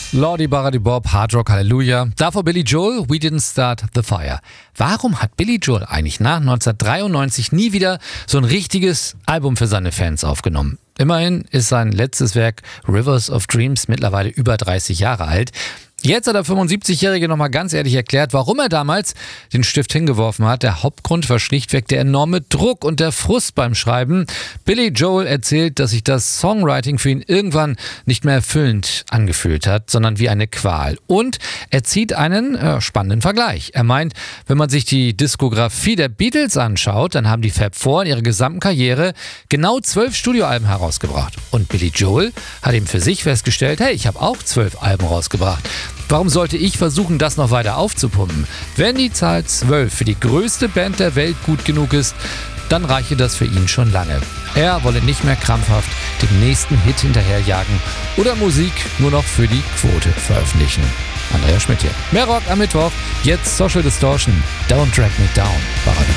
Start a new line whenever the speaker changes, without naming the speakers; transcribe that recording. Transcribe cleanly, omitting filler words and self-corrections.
Lordi Baradi Bob, Hard Rock Hallelujah. Davor Billy Joel, We Didn't Start the Fire. Warum hat Billy Joel eigentlich nach 1993 nie wieder so ein richtiges Album für seine Fans aufgenommen? Immerhin ist sein letztes Werk Rivers of Dreams mittlerweile über 30 Jahre alt. Jetzt hat der 75-Jährige nochmal ganz ehrlich erklärt, warum er damals den Stift hingeworfen hat. Der Hauptgrund war schlichtweg der enorme Druck und der Frust beim Schreiben. Billy Joel erzählt, dass sich das Songwriting für ihn irgendwann nicht mehr erfüllend angefühlt hat, sondern wie eine Qual. Und er zieht einen spannenden Vergleich. Er meint, wenn man sich die Diskografie der Beatles anschaut, dann haben die Fab Four in ihrer gesamten Karriere genau 12 Studioalben herausgebracht. Und Billy Joel hat eben für sich festgestellt, hey, ich habe auch 12 Alben rausgebracht. Warum sollte ich versuchen, das noch weiter aufzupumpen? Wenn die Zahl 12 für die größte Band der Welt gut genug ist, dann reiche das für ihn schon lange. Er wolle nicht mehr krampfhaft dem nächsten Hit hinterherjagen oder Musik nur noch für die Quote veröffentlichen. Andreas Schmidt hier. Mehr Rock am Mittwoch, jetzt Social Distortion. Don't Drag Me Down. Baradi